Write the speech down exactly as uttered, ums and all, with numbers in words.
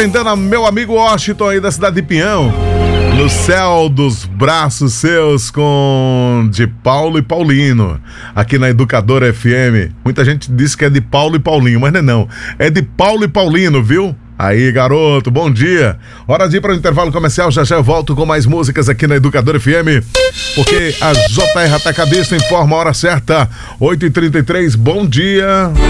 atendendo a meu amigo Washington aí da cidade de Pinhão. No céu dos braços seus com de Paulo e Paulino, aqui na Educadora F M. Muita gente diz que é de Paulo e Paulinho, mas não é não. É de Paulo e Paulino, viu? Aí, garoto, bom dia. Hora de ir para o intervalo comercial. Já já eu volto com mais músicas aqui na Educadora F M. Porque a J R Atacadista informa a hora certa, oito e trinta e três. Bom dia.